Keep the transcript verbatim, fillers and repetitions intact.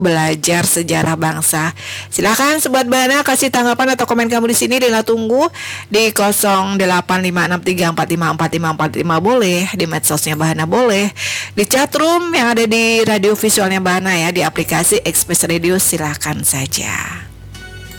belajar sejarah bangsa. Silakan Sobat Bahana kasih tanggapan atau komen kamu di sini. Dila tunggu di nol delapan lima enam tiga empat lima empat lima empat lima, boleh di medsosnya Bahana, boleh di chatroom yang ada di radio visualnya Bahana ya, di aplikasi Express Radio, silakan saja.